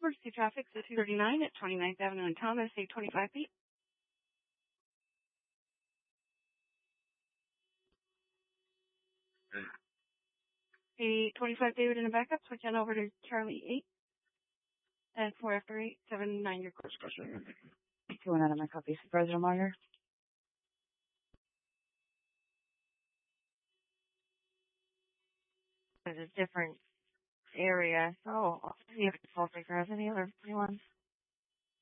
emergency traffic, 239 at 29th Avenue and Thomas, 825 feet. The 25 David in the backup, switch on over to Charlie 8 and 4 after 8, 79 your course question. Going out of my copy, Supervisor Meyer. There's a different area. Oh, you have to false across any other ones.